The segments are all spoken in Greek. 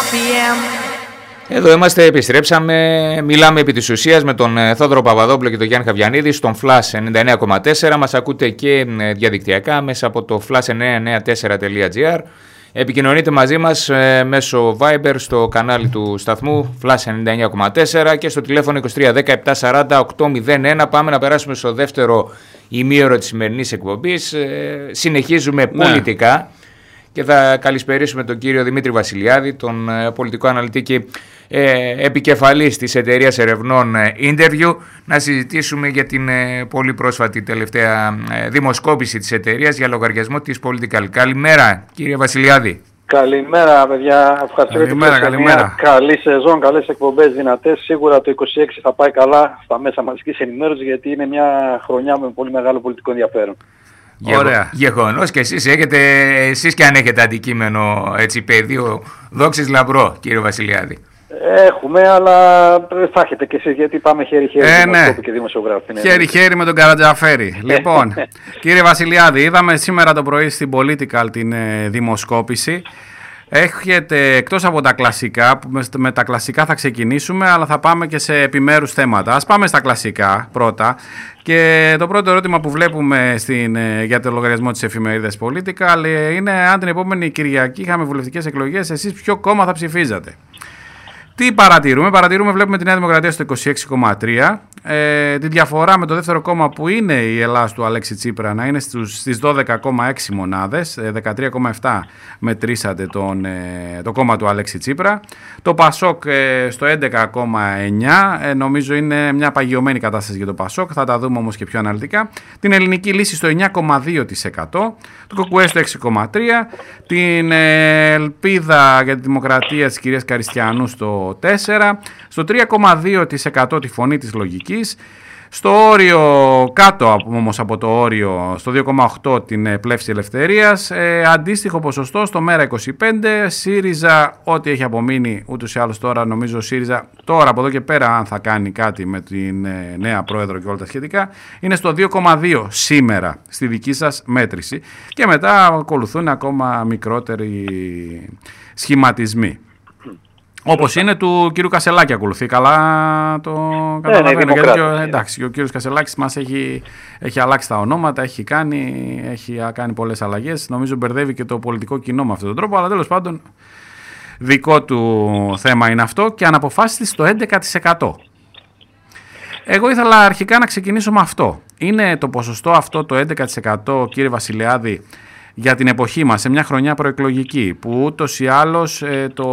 Εδώ είμαστε, επιστρέψαμε, μιλάμε επί της ουσίας με τον Θόδωρο Παπαδόπουλο και τον Γιάννη Χαβιανίδη στον Flash 99,4. Μας ακούτε και διαδικτυακά μέσα από το flash994.gr. Επικοινωνείτε μαζί μας μέσω Viber στο κανάλι του σταθμού Flash 99,4 και στο τηλέφωνο 2310 740 801. Πάμε να περάσουμε στο δεύτερο ημίωρο της σημερινής εκπομπής. Συνεχίζουμε πολιτικά και θα καλησπερίσουμε τον κύριο Δημήτρη Βασιλιάδη, τον πολιτικό αναλυτή και επικεφαλής της εταιρείας ερευνών Interview, να συζητήσουμε για την πολύ πρόσφατη τελευταία δημοσκόπηση της εταιρείας για λογαριασμό της Political. Καλημέρα κύριε Βασιλιάδη. Καλημέρα παιδιά, ευχαριστώ για μια καλή σεζόν, καλές εκπομπές δυνατές. Σίγουρα το 26 θα πάει καλά στα μέσα μαζικής ενημέρωσης, γιατί είναι μια χρονιά με πολύ μεγάλο πολιτικό ενδιαφέρον. Ωραία. Γεγονός, και εσείς και αν έχετε αντικείμενο, έτσι, πεδίο δόξης λαμπρό, κύριε Βασιλιάδη. Έχουμε, αλλά θα έχετε κι εσείς, γιατί πάμε χέρι-χέρι και δημοσιογράφοι. Χέρι-χέρι με τον Καρατζαφέρη. Λοιπόν, κύριε Βασιλιάδη, είδαμε σήμερα το πρωί στην Political την δημοσκόπηση. Έχετε, εκτός από τα κλασικά, με τα κλασικά θα ξεκινήσουμε, αλλά θα πάμε και σε επιμέρους θέματα. Ας πάμε στα κλασικά πρώτα. Και το πρώτο ερώτημα που βλέπουμε για το λογαριασμό της εφημερίδας Political είναι αν την επόμενη Κυριακή είχαμε βουλευτικές εκλογές, εσείς ποιο κόμμα θα ψηφίζατε. Τι παρατηρούμε? Βλέπουμε τη Νέα Δημοκρατία στο 26,3. Τη διαφορά με το δεύτερο κόμμα που είναι η Ελλάς του Αλέξη Τσίπρα να είναι στις 12,6 μονάδες. 13,7 μετρήσατε το κόμμα του Αλέξη Τσίπρα. Το Πασόκ στο 11,9. Νομίζω είναι μια παγιωμένη κατάσταση για το Πασόκ. Θα τα δούμε όμως και πιο αναλυτικά. Την Ελληνική Λύση στο 9,2%. Το ΚΚΕ στο 6,3%. Την Ελπίδα για τη Δημοκρατία της κυρίας Καριστιανού στο 4%, στο 3,2% τη Φωνή της Λογικής, στο όριο κάτω όμως από το όριο, στο 2,8% την Πλεύση Ελευθερίας, αντίστοιχο ποσοστό στο Μέρα 25, ΣΥΡΙΖΑ, ό,τι έχει απομείνει ούτως ή άλλως τώρα, νομίζω ΣΥΡΙΖΑ τώρα από εδώ και πέρα, αν θα κάνει κάτι με την νέα πρόεδρο και όλα τα σχετικά, είναι στο 2,2% σήμερα στη δική σας μέτρηση, και μετά ακολουθούν ακόμα μικρότεροι σχηματισμοί. Όπως είναι του κύριου Κασελάκη, ακολουθεί καλά το καταλαβαίνω. Γιατί εντάξει, ο κύριος Κασελάκης μας έχει αλλάξει τα ονόματα, έχει κάνει πολλές αλλαγές. Νομίζω μπερδεύει και το πολιτικό κοινό με αυτόν τον τρόπο, αλλά τέλος πάντων δικό του θέμα είναι αυτό, και αναποφάσιστη στο 11%. Εγώ ήθελα αρχικά να ξεκινήσω με αυτό. Είναι το ποσοστό αυτό το 11%, κύριε Βασιλιάδη, για την εποχή μας, σε μια χρονιά προεκλογική, που ούτως ή άλλως το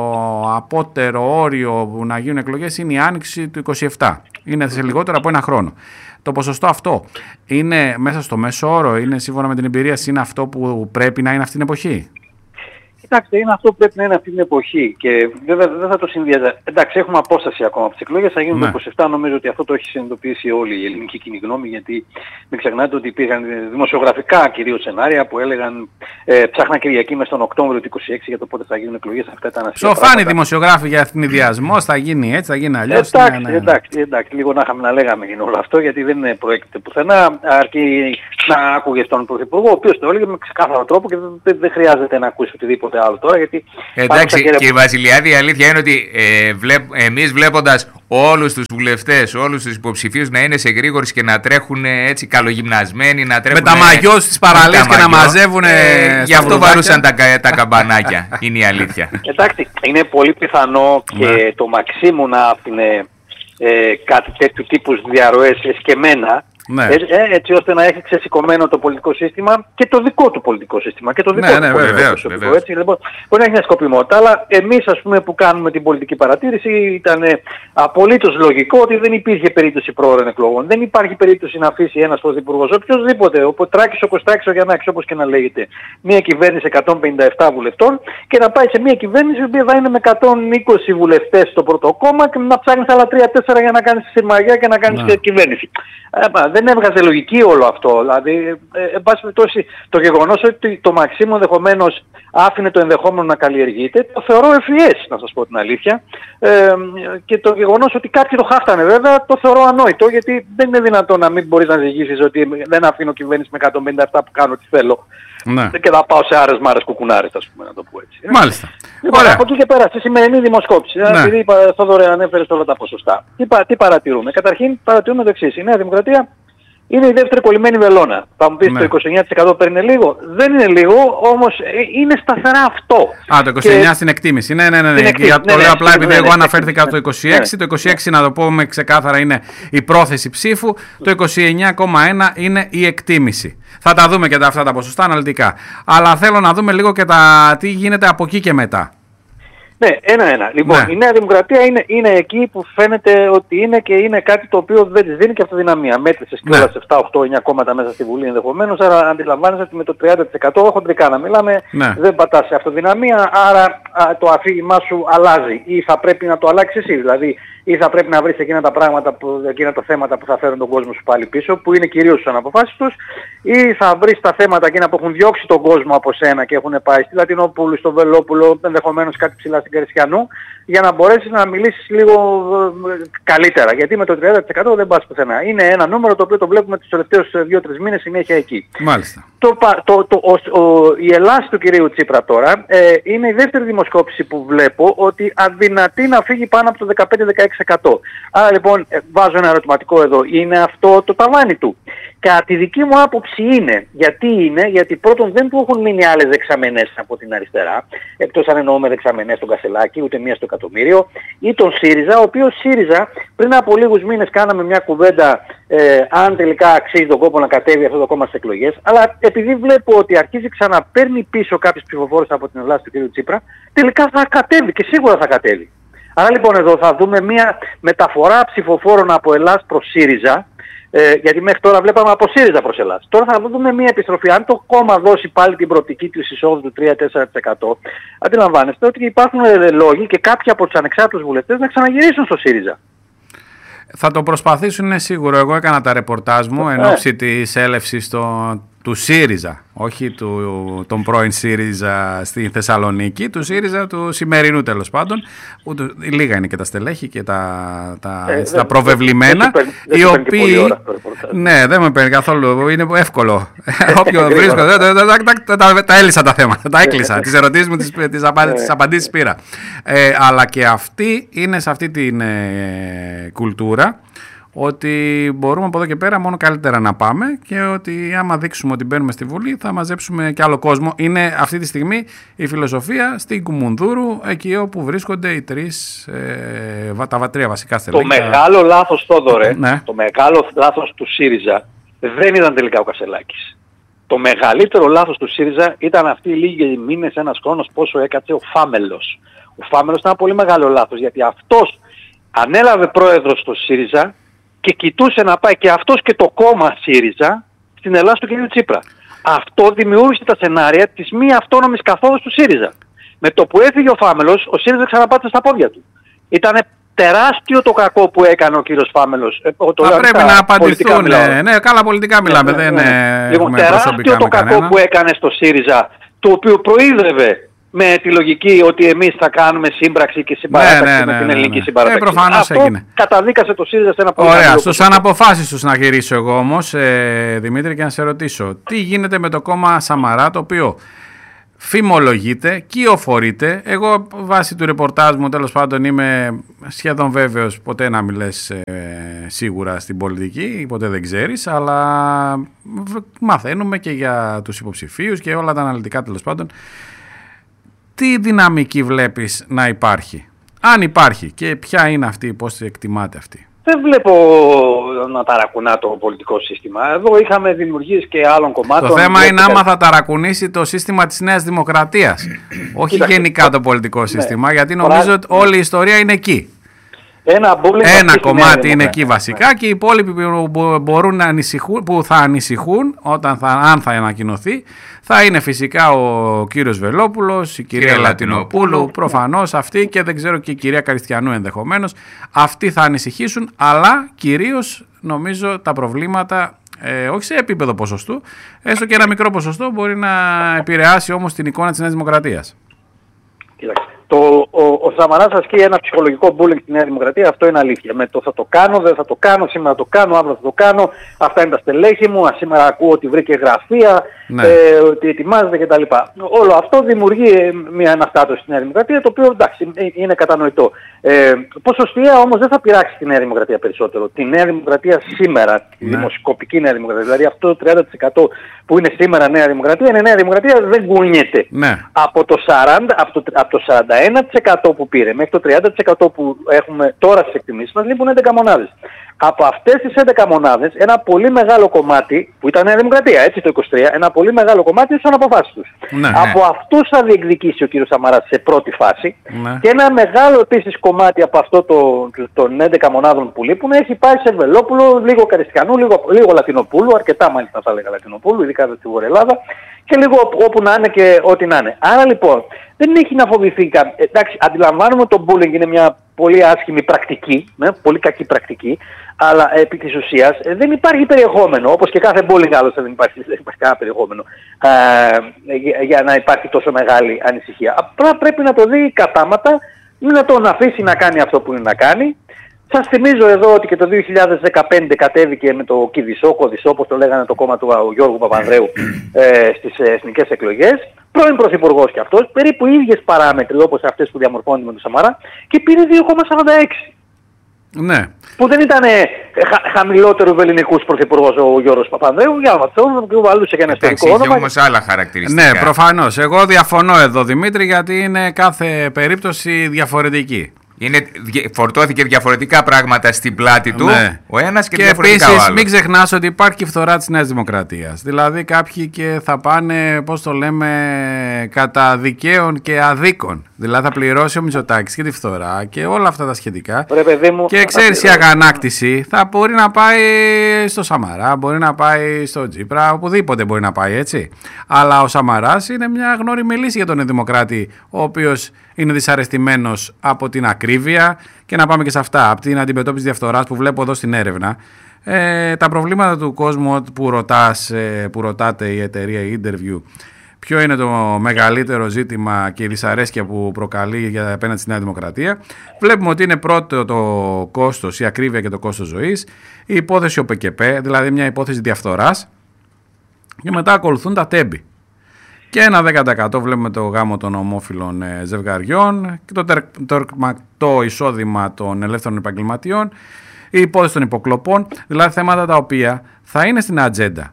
απότερο όριο που να γίνουν εκλογές είναι η άνοιξη του 27. Είναι σε λιγότερο από ένα χρόνο. Το ποσοστό αυτό είναι μέσα στο μέσο όρο, είναι σύμφωνα με την εμπειρία, είναι αυτό που πρέπει να είναι αυτή την εποχή? Κοιτάξτε, είναι αυτό που πρέπει να είναι αυτή την εποχή, και βέβαια δεν θα το συνδυάζα. Εντάξει, έχουμε απόσταση ακόμα από τις εκλογές, θα γίνουν το 27. Νομίζω ότι αυτό το έχει συνειδητοποιήσει όλη η ελληνική κοινή γνώμη, γιατί μην ξεχνάτε ότι υπήρχαν δημοσιογραφικά κυρίως σενάρια που έλεγαν ψάχνα Κυριακή μες τον Οκτώβριο του 26 για το πότε θα γίνουν εκλογές. Αυτά ήταν αστεία. Σοφάνοι δημοσιογράφοι για ευνηδιασμός, θα γίνει έτσι, θα γίνει αλλιώς. Εντάξει, λίγο να είχαμε να λέγαμε για όλο αυτό, γιατί δεν προέκυψε πουθενά. Αρκεί να άκουγες τον Πρωθυπουργό, ο οποίος το έλεγε με ξεκάθαρο τρόπο, και δεν χρειάζεται να ακούσει οτιδήποτε άλλο τώρα, γιατί... Εντάξει, κύριε Βασιλιάδη, η αλήθεια είναι ότι εμείς βλέποντας όλους τους βουλευτές, όλους τους υποψηφίους να είναι σε γρήγορες και να τρέχουν έτσι καλογυμνασμένοι, να τρέχουν με τα μαγιό στις παραλίες και να μαζεύουν γι' αυτό βαρούσαν τα καμπανάκια, είναι η αλήθεια. Εντάξει, είναι πολύ πιθανό και το Μαξίμου να άφηνε κάτι τέτοιου τύπου διαρροές εσκεμμένα, έτσι ώστε να έχει ξεσηκωμένο το πολιτικό σύστημα και το δικό του πολιτικό σύστημα και το δικό του πολιτικό σύστημα. Έτσι, λοιπόν, μπορεί να έχει μια σκοπιμότητα, αλλά εμείς, ας πούμε, που κάνουμε την πολιτική παρατήρηση, ήταν απολύτως λογικό ότι δεν υπήρχε περίπτωση πρόωρων εκλογών. Δεν υπάρχει περίπτωση να αφήσει ένας πρωθυπουργός, οποιοδήποτε, ο Τράκης, ο Κωστάκης, ο Γιαννάκης, όπως και να λέγεται, μια κυβέρνηση 157 βουλευτών, και να πάει σε μια κυβέρνηση που θα είναι με 120 βουλευτές στο πρώτο κόμμα και να ψάχνεις άλλα 3-4 για να κάνεις συμμαχία και να κάνεις κυβέρνηση. Δεν έβγαζε λογική όλο αυτό. Δηλαδή, εν πάση περιπτώσει, το γεγονός ότι το Μαξίμου ενδεχομένως άφηνε το ενδεχόμενο να καλλιεργείται, το θεωρώ ευφυές, να σας πω την αλήθεια. Και το γεγονός ότι κάποιοι το χάφτανε βέβαια, το θεωρώ ανόητο, γιατί δεν είναι δυνατόν να μην μπορείς να ζυγίσεις ότι δεν αφήνω κυβέρνηση με 157 που κάνω τι θέλω. Ναι. Και θα πάω σε άρες μάρες κουκουνάρες, ας πούμε, να το πω έτσι. Μάλιστα. Λοιπόν, από εκεί και πέρα, στη σημερινή δημοσκόπηση, επειδή Θόδωρε ανέφερες όλα τα ποσοστά, τι παρατηρούμε? Καταρχήν παρατηρούμε το εξής. Η Νέα Δημοκρατία είναι η δεύτερη κολλημένη βελόνα. Θα μου πεις το 29% παίρνει λίγο. Δεν είναι λίγο, όμως είναι σταθερά αυτό. Το 29% στην εκτίμηση. Ναι. Το λέω απλά επειδή εγώ αναφέρθηκα στο 26%. Το 26% να το πούμε ξεκάθαρα είναι η πρόθεση ψήφου. Το 29,1% είναι η εκτίμηση. Θα τα δούμε και αυτά τα ποσοστά αναλυτικά. Αλλά θέλω να δούμε λίγο και τι γίνεται από εκεί και μετά. Ναι, ένα-ένα. Λοιπόν, η Νέα Δημοκρατία είναι εκεί που φαίνεται ότι είναι και είναι κάτι το οποίο δεν της δίνει και αυτοδυναμία. Μέτρησες κιόλας 7, 8, 9 κόμματα μέσα στη Βουλή ενδεχομένως, άρα αντιλαμβάνεσαι ότι με το 30% χοντρικά να μιλάμε, δεν πατάς σε αυτοδυναμία, άρα το αφήγημά σου αλλάζει ή θα πρέπει να το αλλάξεις εσύ. Δηλαδή, ή θα πρέπει να βρεις εκείνα τα θέματα που θα φέρουν τον κόσμο σου πάλι πίσω, που είναι κυρίως στις αναποφάσεις τους, ή θα βρεις τα θέματα εκείνα που έχουν διώξει τον κόσμο από σένα και έχουν πάει στη Λατινοπούλου, στο Βελόπουλο, ενδεχομένως κάτι ψηλά στην Καρισιανού, για να μπορέσεις να μιλήσεις λίγο καλύτερα. Γιατί με το 30% δεν πας πουθενά. Είναι ένα νούμερο το οποίο το βλέπουμε τους τελευταίους 2-3 μήνες συνέχεια εκεί. Μάλιστα. Η Ελλάς του κυρίου Τσίπρα τώρα είναι η δεύτερη δημοσκόπηση που βλέπω ότι αδυνατεί να φύγει πάνω από το 15-16%. Άρα λοιπόν βάζω ένα ερωτηματικό εδώ. Είναι αυτό το ταβάνι του? Κατά τη δική μου άποψη είναι. Γιατί πρώτον δεν του έχουν μείνει άλλες δεξαμενές από την αριστερά, εκτός αν εννοούμε δεξαμενές στον Κασελάκη, ούτε μία στο εκατομμύριο, ή τον ΣΥΡΙΖΑ, ο οποίος ΣΥΡΙΖΑ πριν από λίγους μήνες κάναμε μια κουβέντα αν τελικά αξίζει τον κόπο να κατέβει αυτό το κόμμα στις εκλογές, αλλά επειδή βλέπω ότι αρχίζει ξαναπαίρνει πίσω κάποιους ψηφοφόρους από την Ελλάδα του κ. Τσίπρα, τελικά θα κατέβει και σίγουρα θα κατέβει. Άρα λοιπόν εδώ θα δούμε μια μεταφορά ψηφοφόρων από Ελλάς προς ΣΥΡΙΖΑ, γιατί μέχρι τώρα βλέπαμε από ΣΥΡΙΖΑ προς Ελλάς. Τώρα θα δούμε μια επιστροφή. Αν το κόμμα δώσει πάλι την προοπτική του εισόδου του 3-4%, αντιλαμβάνεστε ότι υπάρχουν λόγοι και κάποιοι από τους ανεξάρτητους βουλευτές να ξαναγυρίσουν στο ΣΥΡΙΖΑ. Θα το προσπαθήσουν, είναι σίγουρο. Εγώ έκανα τα ρεπορτάζ μου εν ώψη της έλευσης του ΣΥΡΙΖΑ, όχι τον πρώην ΣΥΡΙΖΑ στη Θεσσαλονίκη, του ΣΥΡΙΖΑ του σημερινού τέλος πάντων. Λίγα είναι και τα στελέχη και τα προβεβλημένα, οι οποίοι... Ναι, δεν με παίρνει καθόλου, είναι εύκολο. Όποιο βρίσκω, τα έλυσα τα θέματα, τα έκλεισα. Τις ερωτήσεις μου, τις απαντήσεις πήρα. Αλλά και αυτοί είναι σε αυτή την κουλτούρα, ότι μπορούμε από εδώ και πέρα μόνο καλύτερα να πάμε και ότι άμα δείξουμε ότι μπαίνουμε στη Βουλή θα μαζέψουμε και άλλο κόσμο. Είναι αυτή τη στιγμή η φιλοσοφία στην Κουμουνδούρου, εκεί όπου βρίσκονται οι τα τρία βασικά στελέχη. Το μεγάλο λάθος, Θόδωρε, το μεγάλο λάθος του ΣΥΡΙΖΑ δεν ήταν τελικά ο Κασελάκης. Το μεγαλύτερο λάθος του ΣΥΡΙΖΑ ήταν αυτοί οι λίγοι μήνες, ένας χρόνος, πόσο έκατσε ο Φάμελος. Ο Φάμελος ήταν ένα πολύ μεγάλο λάθος, γιατί αυτός ανέλαβε πρόεδρος στο ΣΥΡΙΖΑ και κοιτούσε να πάει και αυτός και το κόμμα ΣΥΡΙΖΑ στην Ελλάδα του κ. Τσίπρα. Αυτό δημιούργησε τα σενάρια της μη αυτόνομης καθόδους του ΣΥΡΙΖΑ. Με το που έφυγε ο Φάμελος, ο ΣΥΡΙΖΑ ξαναπάτησε στα πόδια του. Ήταν τεράστιο το κακό που έκανε ο κύριος Φάμελος. Θα πρέπει να απαντηθούν. Ναι, καλά πολιτικά μιλάμε. Λοιπόν, τεράστιο το κακό που έκανε στο ΣΥΡΙΖΑ, το οποίο προείδρευε με τη λογική ότι εμείς θα κάνουμε σύμπραξη και συμπαράταξη με την ελληνική συμπαράταξη. Αυτό έγινε. Καταδίκασε το ΣΥΡΙΖΑ σε ένα πολύ μεγάλο. Ωραία, στους αναποφάσεις τους να γυρίσω εγώ όμως, Δημήτρη, και να σε ρωτήσω. Τι γίνεται με το κόμμα Σαμαρά, το οποίο φημολογείται, κυοφορείται. Εγώ βάσει του ρεπορτάζ μου τέλος πάντων είμαι σχεδόν βέβαιος, ποτέ να μιλές σίγουρα στην πολιτική, ποτέ δεν ξέρεις, αλλά μαθαίνουμε και για τους υποψηφίους και όλα τα αναλυτικά τέλος πάντων. Τι δυναμική βλέπεις να υπάρχει, αν υπάρχει, και ποια είναι αυτή, πώς εκτιμάται αυτή? Δεν βλέπω να ταρακουνά το πολιτικό σύστημα. Εδώ είχαμε δημιουργήσει και άλλων κομμάτων. Το θέμα είναι άμα θα ταρακουνήσει το σύστημα της Νέας Δημοκρατίας. Όχι γενικά το πολιτικό σύστημα, γιατί νομίζω ότι όλη η ιστορία είναι εκεί. Ένα κομμάτι είναι εκεί βασικά και οι υπόλοιποι που μπορούν να ανησυχούν, που θα ανησυχούν αν θα ανακοινωθεί, θα είναι φυσικά ο κύριος Βελόπουλος, η κυρία Λατινοπούλου, προφανώς αυτοί, και δεν ξέρω και η κυρία Καριστιανού ενδεχομένως. Αυτοί θα ανησυχήσουν, αλλά κυρίως νομίζω τα προβλήματα, όχι σε επίπεδο ποσοστού, έστω και ένα μικρό ποσοστό μπορεί να επηρεάσει όμως την εικόνα της Νέας Δημοκρατίας. Κοίταξε. Ο Σαμαράς ασκεί ένα ψυχολογικό bullying στην Νέα Δημοκρατία, αυτό είναι αλήθεια. Με το θα το κάνω, δεν θα το κάνω, σήμερα το κάνω, αύριο θα το κάνω, αυτά είναι τα στελέχη μου, σήμερα ακούω ότι βρήκε γραφεία, ότι ετοιμάζεται κτλ. Όλο αυτό δημιουργεί μια αναστάτωση στη Νέα Δημοκρατία, το οποίο εντάξει είναι κατανοητό. Ποσοστιαία όμως δεν θα πειράξει τη Νέα Δημοκρατία περισσότερο. Τη Νέα Δημοκρατία σήμερα, τη δημοσκοπική Νέα Δημοκρατία, δηλαδή αυτό το 30% που είναι σήμερα Νέα Δημοκρατία, είναι Νέα Δημοκρατία, δεν κουνιέται. Από το 41% που πήρε μέχρι το 30% που έχουμε τώρα στις εκτιμήσεις μας λείπουν 11 μονάδες. Από αυτές τις 11 μονάδες ένα πολύ μεγάλο κομμάτι, που ήταν Νέα Δημοκρατία, έτσι το 23, ένα πολύ μεγάλο κομμάτι είναι στις αποφάσεις τους. Από αυτούς θα διεκδικήσει ο κ. Σαμαράς σε πρώτη φάση και ένα μεγάλο επίσης κομμάτι από αυτό των 11 μονάδων που λείπουν έχει πάει σε Βελόπουλο, λίγο Καριστιανού, λίγο Λατινοπούλου, αρκετά μάλιστα θα έλεγα Λατινοπούλου, ειδικά στη Βόρεια Ελλάδα, και λίγο όπου να είναι και ό,τι να είναι. Άρα λοιπόν δεν έχει να φοβηθεί εντάξει, αντιλαμβάνομαι ότι το bullying είναι μια πολύ άσχημη πρακτική, πολύ κακή πρακτική, αλλά επί της ουσίας δεν υπάρχει περιεχόμενο, όπως και κάθε bullying άλλωστε δεν υπάρχει κανένα περιεχόμενο για να υπάρχει τόσο μεγάλη ανησυχία. Απλά πρέπει να το δει κατάματα, να τον αφήσει να κάνει αυτό που είναι να κάνει. Σας θυμίζω εδώ ότι και το 2015 κατέβηκε με το Κηδισό, όπως το λέγανε το κόμμα του Γιώργου Παπανδρέου στις εθνικές εκλογές. Πρώην πρωθυπουργός και αυτός, περίπου ίδιες παράμετροι όπως αυτές που διαμορφώνονται με τον Σαμαρά και πήρε 2,46. Ναι. Που δεν ήταν χαμηλότερου ελληνικούς πρωθυπουργός ο Γιώργος Παπανδρέου, για να το βάλουσε και ένα ιστορικό όνομα. Έχει όμως άλλα χαρακτηριστικά. Ναι, προφανώς. Εγώ διαφωνώ εδώ, Δημήτρη, γιατί είναι κάθε περίπτωση διαφορετική. Φορτώθηκε διαφορετικά πράγματα στην πλάτη του ο ένας και διαφορετικά επίσης, ο άλλος. μην ξεχνάς ότι υπάρχει και η φθορά της Νέας Δημοκρατίας. Δηλαδή κάποιοι και θα πάνε, πώς το λέμε, κατά δικαίων και αδίκων. Δηλαδή θα πληρώσει ο Μητσοτάκης και τη φθορά και όλα αυτά τα σχετικά. Και ξέρεις, η αγανάκτηση θα μπορεί να πάει στο Σαμαρά, μπορεί να πάει στο Τσίπρα, οπουδήποτε μπορεί να πάει, έτσι. Αλλά ο Σαμαράς είναι μια γνώριμη λύση για τον Δημοκράτη, ο οποίος είναι δυσαρεστημένος από την ακρίβεια, και να πάμε και σε αυτά, από την αντιμετώπιση διαφθοράς που βλέπω εδώ στην έρευνα. Τα προβλήματα του κόσμου που ρωτάτε η εταιρεία Interview, ποιο είναι το μεγαλύτερο ζήτημα και η δυσαρέσκεια που προκαλεί για απέναντι στη Νέα Δημοκρατία, βλέπουμε ότι είναι πρώτο το κόστος, η ακρίβεια και το κόστος ζωής, η υπόθεση ΟΠΚΠ, δηλαδή μια υπόθεση διαφθοράς, και μετά ακολουθούν τα τέμπη. Και ένα 10% βλέπουμε το γάμο των ομόφυλων ζευγαριών και το εισόδημα των ελεύθερων επαγγελματιών, η υπόθεση των υποκλοπών, δηλαδή θέματα τα οποία θα είναι στην ατζέντα.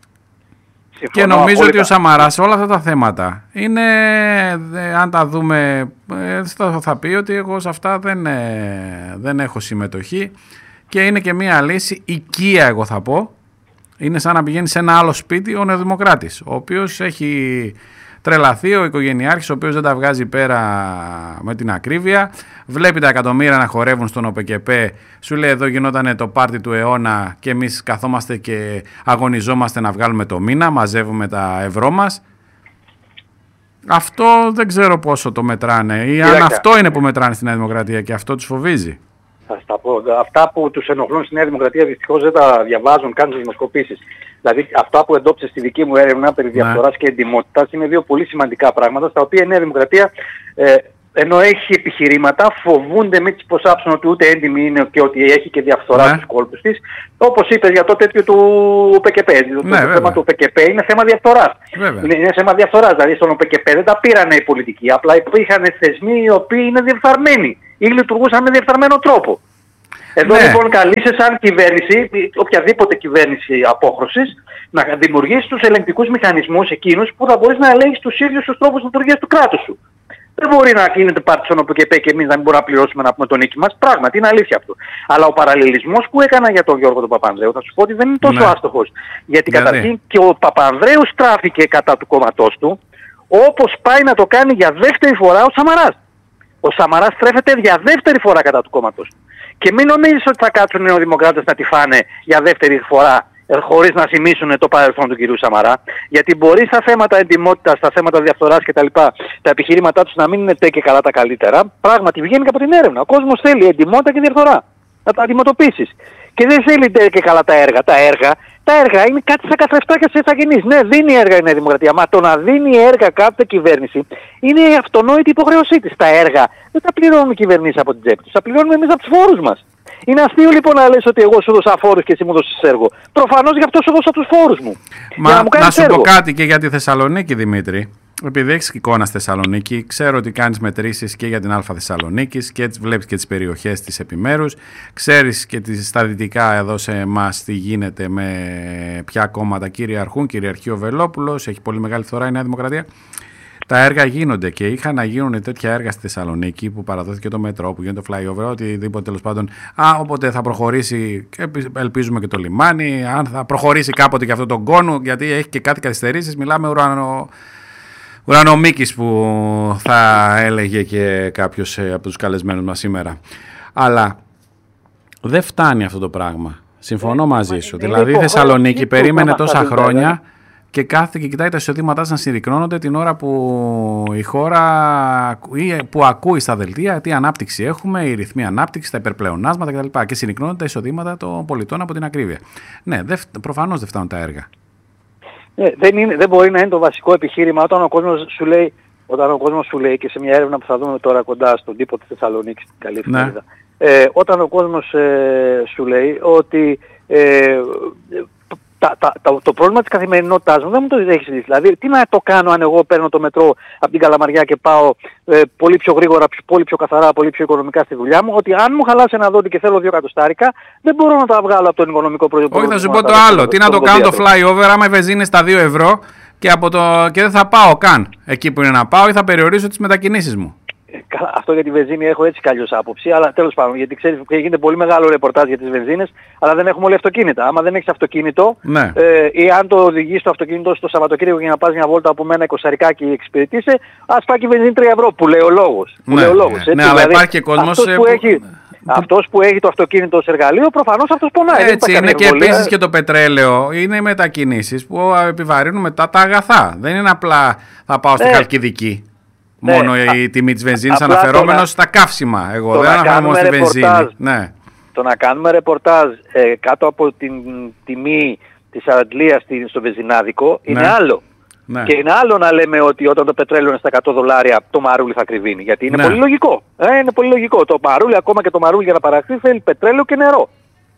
Και νομίζω ότι ο Σαμαράς σε όλα αυτά τα θέματα είναι, αν τα δούμε, θα πει ότι εγώ σε αυτά δεν έχω συμμετοχή, και είναι και μια λύση οικία, εγώ θα πω. Είναι σαν να πηγαίνει σε ένα άλλο σπίτι ο Νεοδημοκράτης, ο οποίος έχει τρελαθεί, ο οικογενειάρχης, ο οποίος δεν τα βγάζει πέρα με την ακρίβεια, βλέπει τα εκατομμύρια να χορεύουν στον ΟΠΚΠ, σου λέει εδώ γινόταν το πάρτι του αιώνα και εμείς καθόμαστε και αγωνιζόμαστε να βγάλουμε το μήνα, μαζεύουμε τα ευρώ μας. Αυτό δεν ξέρω πόσο το μετράνε, ή αν αυτό είναι που μετράνε στην Νέα Δημοκρατία και αυτό τους φοβίζει. Θα στα πω. Αυτά που τους ενοχλούν στη Νέα Δημοκρατία δυστυχώς δεν τα διαβάζουν καν στις δημοσκοπήσεις. Δηλαδή αυτά που εντόπισε στη δική μου έρευνα περί διαφθοράς και εντιμότητας είναι δύο πολύ σημαντικά πράγματα, στα οποία η Νέα Δημοκρατία, ενώ έχει επιχειρήματα, φοβούνται μην τις προσάψουν ότι ούτε έντιμη είναι και ότι έχει και διαφθορά στους κόλπους της. Όπως είπες για το τέτοιο του ΟΠΚΠ. Το θέμα του ΟΠΚΠ είναι θέμα διαφθοράς. Είναι θέμα διαφθοράς. Δηλαδή στον ΟΠΚΠ δεν τα πήρανε οι πολιτικοί. Απλά υπήρχαν θεσμοί οι οποίοι είναι διεφθαρμένοι ή λειτουργούσαν με διεφθαρμένο τρόπο. Εδώ λοιπόν καλείσαι σαν κυβέρνηση, οποιαδήποτε κυβέρνηση απόχρωσης, να δημιουργήσει τους ελεγκτικούς μηχανισμούς εκείνους που θα μπορείς να ελέγχεις τους ίδιους τους τρόπους λειτουργίας του κράτους σου. Δεν μπορεί να γίνεται πάρτι στον ΟΠΚΠ και εμείς να μην μπορούμε να πληρώσουμε να πούμε τον νίκη μας. Πράγματι είναι αλήθεια αυτό. Αλλά ο παραλληλισμός που έκανα για τον Γιώργο τον Παπανδρέου θα σου πω ότι δεν είναι τόσο άστοχος. Γιατί καταρχήν και ο Παπανδρέου στράφηκε κατά του κόμματός του, όπως πάει να το κάνει για δεύτερη φορά ο Σαμαράς. Ο Σαμαράς στρέφεται για δεύτερη φορά κατά του κόμματος. Και μην νομίζεις ότι θα κάτσουν οι νεοδημοκράτες να τη φάνε για δεύτερη φορά χωρίς να σημείσουν το παρελθόν του κυρίου Σαμαρά. Γιατί μπορεί στα θέματα εντιμότητας, στα θέματα διαφθοράς κτλ. Τα επιχειρήματά τους να μην είναι και καλά τα καλύτερα. Πράγματι βγαίνει και από την έρευνα. Ο κόσμος θέλει εντιμότητα και διαφθορά. Να τα αντιμετωπίσεις. Και δεν θέλει και καλά τα έργα. Τα έργα είναι κάτι σαν καθρεφτάκια σε ηθαγενείς. Ναι, δίνει έργα η Νέα Δημοκρατία. Μα το να δίνει έργα κάποια κυβέρνηση είναι η αυτονόητη υποχρέωσή της. Τα έργα δεν τα πληρώνουν οι κυβερνήσεις από την τσέπη τους. Τα πληρώνουμε εμείς από τους φόρους μας. Είναι αστείο λοιπόν να λες ότι εγώ σου δώσα φόρους και εσύ μου δώσεις έργο. Προφανώς γι' αυτό σου δώσα τους φόρους μου. Μα να σου πω κάτι και για τη Θεσσαλονίκη, Δημήτρη. Επειδή έχεις εικόνα στη Θεσσαλονίκη, ξέρω ότι κάνεις μετρήσεις και για την Α Θεσσαλονίκης και βλέπεις και τις περιοχές της επιμέρους. Ξέρεις και στα δυτικά εδώ σε εμάς τι γίνεται, με ποια κόμματα κυριαρχούν. Κυριαρχεί ο Βελόπουλος, έχει πολύ μεγάλη φθορά η Νέα Δημοκρατία. Τα έργα γίνονται και είχαν να γίνουν τέτοια έργα στη Θεσσαλονίκη που παραδόθηκε το μετρό, που γίνεται το flyover, οτιδήποτε τέλος πάντων. Όποτε θα προχωρήσει, και ελπίζουμε και το λιμάνι, αν θα προχωρήσει κάποτε και αυτό τον κόνο, γιατί έχει και κάτι καθυστερήσεις. Μιλάμε ουρανομίκης που θα έλεγε και κάποιος από τους καλεσμένους μας σήμερα. Αλλά δεν φτάνει αυτό το πράγμα. Συμφωνώ μαζί σου. Δηλαδή η Θεσσαλονίκη περίμενε τόσα χρόνια και κάθεται και κοιτάει τα εισοδήματά να συρρυκνώνονται την ώρα που η χώρα που ακούει στα δελτία τι ανάπτυξη έχουμε, η ρυθμή ανάπτυξη, τα υπερπλεονάσματα κτλ. Και συρρυκνώνονται τα εισοδήματα των πολιτών από την ακρίβεια. Ναι, προφανώς δεν φτάνουν τα έργα. Δεν μπορεί να είναι το βασικό επιχείρημα όταν ο κόσμος σου λέει και σε μια έρευνα που θα δούμε τώρα κοντά στον τύπο της Θεσσαλονίκης, την καλή εφημερίδα, όταν ο κόσμος σου λέει ότι το πρόβλημα της καθημερινότητάς μου δεν μου το έχεις δει. Δηλαδή, τι να το κάνω αν εγώ παίρνω το μετρό από την Καλαμαριά και πάω πολύ πιο γρήγορα, πολύ πιο καθαρά, πολύ πιο οικονομικά στη δουλειά μου, ότι αν μου χαλάσει ένα δόντι και θέλω 2 εκατοστάρικα, δεν μπορώ να τα βγάλω από τον οικονομικό προϋπολογισμό. Όχι, θα σου πω το άλλο. Τι να το κάνω το flyover άμα η βενζίνη είναι στα 2 ευρώ και δεν θα πάω καν εκεί που είναι να πάω ή θα περιορίσω τις μετακινήσεις μου. Αυτό για τη βενζίνη έχω έτσι κι αλλιώς άποψη, αλλά τέλος πάντων, γιατί ξέρεις γίνεται πολύ μεγάλο ρεπορτάζ για τις βενζίνες, αλλά δεν έχουμε όλοι αυτοκίνητα. Άμα δεν έχεις αυτοκίνητο, ή αν το οδηγείς το αυτοκίνητο στο Σαββατοκύριακο για να πας μια βόλτα από μένα 20 και εξυπηρετήσει, ας πάει και η βενζίνη 3 ευρώ που λέει ο λόγος. Ναι, αλλά υπάρχει και κόσμος αυτός που έχει το αυτοκίνητο ως εργαλείο, προφανώς αυτός πονάει. Έτσι είναι και επίσης και το πετρέλαιο. Είναι οι μετακινήσεις που επιβαρύνουν μετά τα αγαθά. Δεν είναι απλά θα πάω στη Χαλκιδική. Μόνο η τιμή της βενζίνης αναφερόμενος στα καύσιμα. Εγώ δεν αναφέρομαι στη βενζίνη. Το να κάνουμε ρεπορτάζ κάτω από την τιμή της Αντλίας στο βενζινάδικο είναι άλλο. Και είναι άλλο να λέμε ότι όταν το πετρέλαιο είναι στα $100 το μαρούλι θα κρυβίνει. Γιατί είναι πολύ λογικό. Είναι πολύ λογικό. Το μαρούλι, ακόμα και το μαρούλι για να παραχθεί θέλει πετρέλαιο και νερό.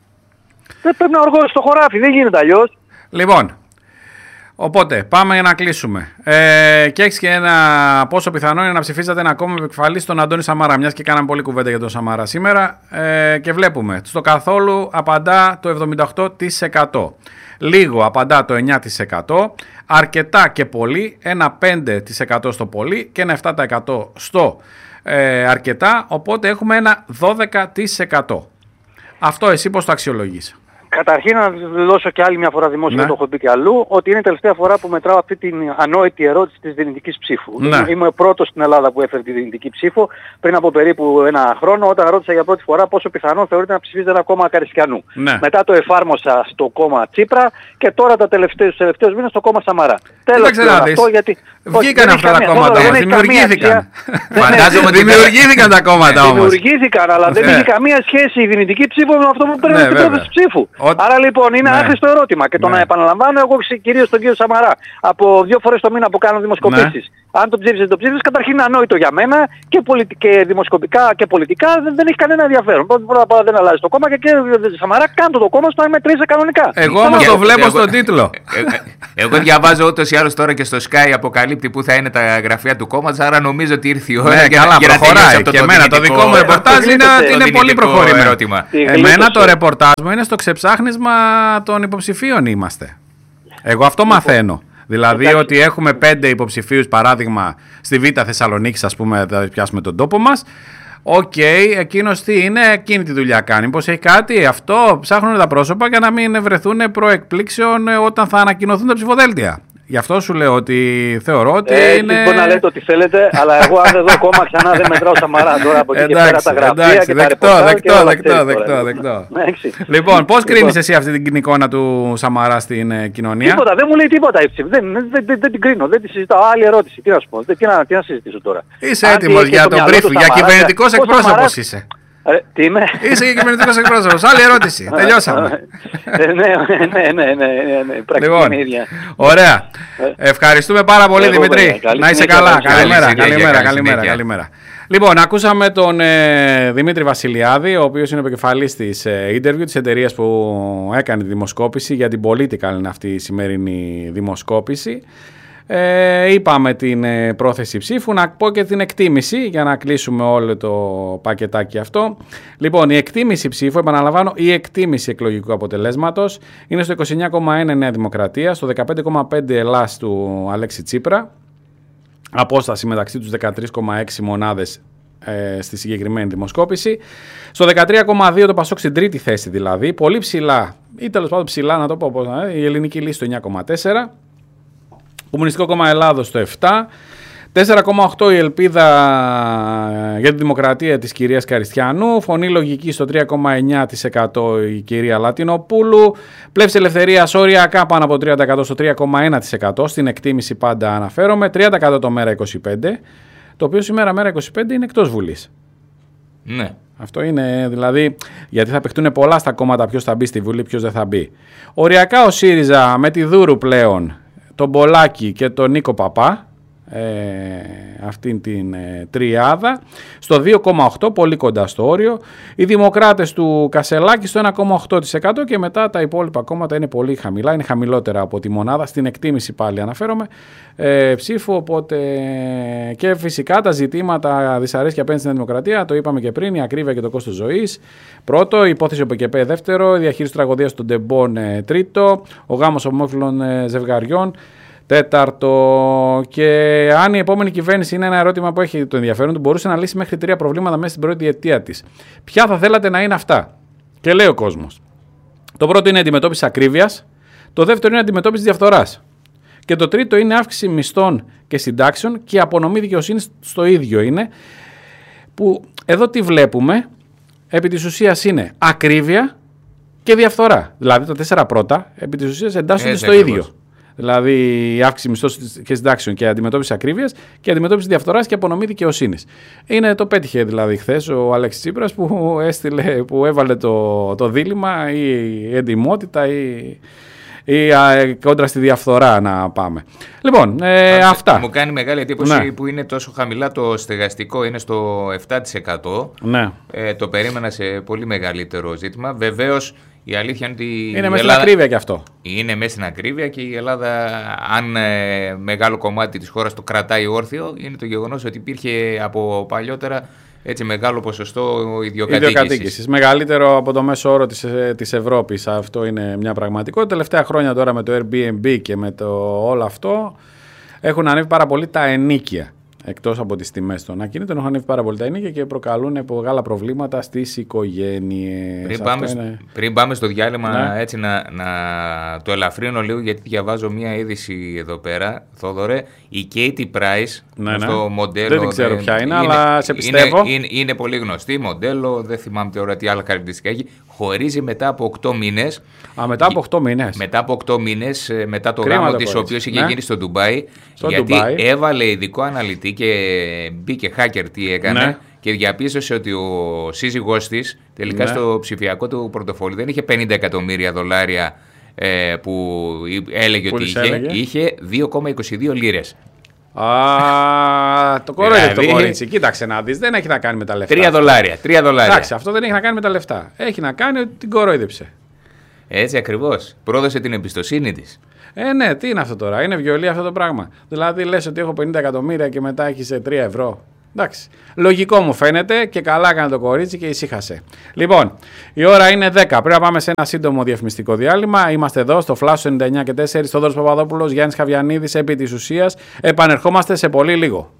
Δεν πρέπει να οργώσεις στο χωράφι. Δεν γίνεται αλλιώς. Λοιπόν. Οπότε, πάμε για να κλείσουμε. Και έχεις και ένα πόσο πιθανό είναι να ψηφίσατε ένα κόμμα επικεφαλής στον Αντώνη Σαμαρά. Μιας και κάναμε πολύ κουβέντα για τον Σαμαρά σήμερα. Και βλέπουμε, στο καθόλου απαντά το 78%. Λίγο απαντά το 9%. Αρκετά και πολύ, ένα 5% στο πολύ και ένα 7% στο αρκετά. Οπότε έχουμε ένα 12%. Αυτό εσύ πώς το αξιολογείς? Καταρχήν να δώσω και άλλη μια φορά δημόσια, το έχω πει και αλλού, ότι είναι η τελευταία φορά που μετράω αυτή την ανόητη ερώτηση της δυνητικής ψήφου. Είμαι ο πρώτος στην Ελλάδα που έφερε τη δυνητική ψήφο πριν από περίπου ένα χρόνο, όταν ρώτησα για πρώτη φορά πόσο πιθανό θεωρείται να ψηφίζεται ένα κόμμα Καριστιανού. Μετά το εφάρμοσα στο κόμμα Τσίπρα και τώρα τους τελευταίους μήνες στο κόμμα Σαμαρά. Τέλος αυτό γιατί... Βγήκαν αυτά τα κόμματα όμως, δημιουργήθηκαν. Φαντάζομαι ότι δημιουργήθηκαν τα κόμματα όμως. Δημιουργήθηκαν, αλλά δεν είχε καμία σχέση η δυνητική ψήφο με αυτό που παίρνει την πρόθεση ψήφου. Άρα λοιπόν είναι άχρηστο ερώτημα και το να επαναλαμβάνω εγώ κυρίως τον κύριο Σαμαρά από 2 φορές το μήνα που κάνω δημοσκοπήσεις. Αν το ψήφισες, το ψήφισες, καταρχήν είναι ανόητο για μένα και δημοσκοπικά και πολιτικά δεν έχει κανένα ενδιαφέρον. Πρώτα απ' όλα δεν αλλάζει το κόμμα και Σαμαρά κάντο το κόμμα στο να μετρήσει κανονικά. Εγώ όμως το βλέπω στον τίτλο. Εγώ διαβάζω ούτως ή άλλως τώρα και στο Sky αποκαλύπτει πού θα είναι τα γραφεία του κόμματος, άρα νομίζω ότι ήρθε η ώρα για να προχωράει. Και εμένα το δικό μου ρεπορτάζ είναι πολύ προχωρημένο. Εμένα το ρεπορτάζ μου είναι στο ξεψάχνισμα των υποψηφίων είμαστε. Εγώ αυτό μαθαίνω. Δηλαδή ότι έχουμε 5 υποψηφίους, παράδειγμα στη Β' Θεσσαλονίκη, ας πούμε, θα πιάσουμε τον τόπο μας. Εκείνος τι είναι, εκείνη τη δουλειά κάνει. Πώς έχει κάτι, αυτό ψάχνουν τα πρόσωπα για να μην βρεθούν προεκπλήξεων όταν θα ανακοινωθούν τα ψηφοδέλτια. Γι' αυτό σου λέω ότι θεωρώ ότι είναι... Μπορεί να λέτε ό,τι θέλετε, αλλά εγώ αν δεν δω κόμμα ξανά δεν μετράω Σαμαρά τώρα από εκεί και πέρα τα γραφεία και τα ρεπορτάζ. Δεκτό. Λοιπόν, πώς κρίνεις εσύ αυτή την εικόνα του Σαμαρά στην κοινωνία? Τίποτα, δεν μου λέει τίποτα η ψήφη. Δεν την κρίνω, δεν τη συζητάω. Άλλη ερώτηση, τι να σου πω, τι να συζητήσω τώρα. Είσαι έτοιμος για τον briefing, για κυβερνητικός εκπρόσωπος είσαι. Τι είμαι? Είσαι και κυβερνητικός εκπρόσωπος. Άλλη ερώτηση. Τελειώσαμε. Ναι. Λοιπόν, ωραία. Ευχαριστούμε πάρα πολύ, Δημήτρη. Να είσαι καλά. Καλημέρα. Λοιπόν, ακούσαμε τον Δημήτρη Βασιλιάδη, ο οποίος είναι επικεφαλής της Interview, της εταιρείας που έκανε τη δημοσκόπηση. Για την Political είναι αυτή η σημερινή δημοσκόπηση. Είπαμε την πρόθεση ψήφου, να πω και την εκτίμηση για να κλείσουμε όλο το πακετάκι αυτό. Λοιπόν, η εκτίμηση ψήφου, επαναλαμβάνω, η εκτίμηση εκλογικού αποτελέσματος είναι στο 29,1 Νέα Δημοκρατία, στο 15,5 Ελλάς του Αλέξη Τσίπρα, απόσταση μεταξύ τους 13,6 μονάδες στη συγκεκριμένη δημοσκόπηση. Στο 13,2 το Πασόκ στην τρίτη θέση δηλαδή, πολύ ψηλά, ή τέλος πάντων ψηλά να το πω, η Ελληνική Λύση στο 9,4. Κομμουνιστικό Κόμμα Ελλάδος στο 7, 4,8 η Ελπίδα για τη Δημοκρατία της κυρίας Καριστιανού, Φωνή Λογική στο 3,9% η κυρία Λατινοπούλου, Πλεύση Ελευθερίας οριακά πάνω από 30% στο 3,1%, στην εκτίμηση πάντα αναφέρομαι, 30% το Μέρα 25, το οποίο σήμερα Μέρα 25 είναι εκτός Βουλής. Ναι. Αυτό είναι δηλαδή, γιατί θα παιχτούν πολλά στα κόμματα ποιος θα μπει στη Βουλή, ποιος δεν θα μπει. Οριακά ο ΣΥΡΙΖΑ με τη Δούρου πλέον, τον Πολάκη και τον Νίκο Παπά, αυτήν την τριάδα, στο 2,8, πολύ κοντά στο όριο. Οι Δημοκράτες του Κασελάκη στο 1,8% και μετά τα υπόλοιπα κόμματα είναι πολύ χαμηλά, είναι χαμηλότερα από τη μονάδα, στην εκτίμηση πάλι αναφέρομαι, ψήφου, οπότε και φυσικά τα ζητήματα δυσαρέσκεια απέναντι στην Δημοκρατία, το είπαμε και πριν, η ακρίβεια και το κόστος ζωής, πρώτο, η υπόθεση ΟΠΚΠ δεύτερο, η διαχείριση τραγωδίας των Ντεμπών τρίτο, ο γάμος ομόφυλων ζευγαριών τέταρτο. Και αν η επόμενη κυβέρνηση, είναι ένα ερώτημα που έχει το ενδιαφέρον του, μπορούσε να λύσει μέχρι 3 προβλήματα μέσα στην πρώτη αιτία της. Ποια θα θέλατε να είναι αυτά? Και λέει ο κόσμος. Το πρώτο είναι αντιμετώπιση ακρίβειας. Το δεύτερο είναι αντιμετώπιση διαφθοράς. Και το τρίτο είναι αύξηση μισθών και συντάξεων και απονομή δικαιοσύνης στο ίδιο είναι. Που εδώ τι βλέπουμε? Επί της ουσίας είναι ακρίβεια και διαφθορά. Δηλαδή τα 4 πρώτα επί της ουσίας εντάσσονται στο ίδιο. Δηλαδή η αύξηση μισθών και συντάξεων και αντιμετώπιση ακρίβειας και αντιμετώπιση διαφθοράς και απονομή δικαιοσύνης. Το πέτυχε δηλαδή χθες ο Αλέξης Τσίπρας που έβαλε το δίλημμα ή η εντιμότητα ή κόντρα στη διαφθορά να πάμε. Λοιπόν, αυτά. Μου κάνει μεγάλη εντύπωση που είναι τόσο χαμηλά το στεγαστικό, είναι στο 7%. Ναι. Το περίμενα σε πολύ μεγαλύτερο ζήτημα. Βεβαίως η αλήθεια είναι ότι είναι μέσα στην ακρίβεια και αυτό. Είναι μέσα στην ακρίβεια και η Ελλάδα, αν μεγάλο κομμάτι της χώρας το κρατάει όρθιο, είναι το γεγονός ότι υπήρχε από παλιότερα έτσι μεγάλο ποσοστό ιδιοκατοίκησης. Μεγαλύτερο από το μέσο όρο της Ευρώπης. Αυτό είναι μια πραγματικότητα. Τελευταία χρόνια τώρα με το Airbnb και με όλο αυτό έχουν ανέβει πάρα πολύ τα ενοίκια. Εκτός από τις τιμές των ακινήτων, έχουν ανέβει πάρα πολύ τα ενοίκια και προκαλούν μεγάλα προβλήματα στις οικογένειες. Πριν πάμε στο διάλειμμα, έτσι να το ελαφρύνω λίγο, γιατί διαβάζω μία είδηση εδώ πέρα, Θόδωρε. Η Katie Price, στο μοντέλο. Δεν ξέρω ποια είναι, αλλά σε πιστεύω. Είναι πολύ γνωστή μοντέλο, δεν θυμάμαι τώρα τι άλλα χαρακτηριστικά έχει. Χωρίζει μετά από 8 μήνες. Μετά από 8 μήνες. Μετά από 8 μήνες, μετά το γάμο της, ο οποίος είχε γίνει στο Ντουμπάι. Γιατί έβαλε ειδικό αναλυτή και μπήκε hacker, τι έκανε, και διαπίστωσε ότι ο σύζυγός της τελικά στο ψηφιακό του πορτοφόλι δεν είχε $50 εκατομμύρια που έλεγε ότι είχε 2,22 λίρες. Το κορόιδε το κορίτσι. Κοίταξε να δεις, δεν έχει να κάνει με τα λεφτά. $3. Εντάξει, αυτό δεν έχει να κάνει με τα λεφτά. Έχει να κάνει ότι την κορόιδεψε. Έτσι ακριβώς. Πρόδωσε την εμπιστοσύνη της. Ναι, τι είναι αυτό τώρα? Είναι βιολί αυτό το πράγμα. Δηλαδή λες ότι έχω 50 εκατομμύρια και μετά έχεις 3 ευρώ. Εντάξει. Λογικό μου φαίνεται και καλά έκανε το κορίτσι και ησύχασε. Λοιπόν, η ώρα είναι 10. Πρέπει να πάμε σε ένα σύντομο διαφημιστικό διάλειμμα. Είμαστε εδώ στο Flash 99 και 4. Θόδωρος Παπαδόπουλος, Γιάννης Χαβιανίδης, επί της ουσίας. Επανερχόμαστε σε πολύ λίγο.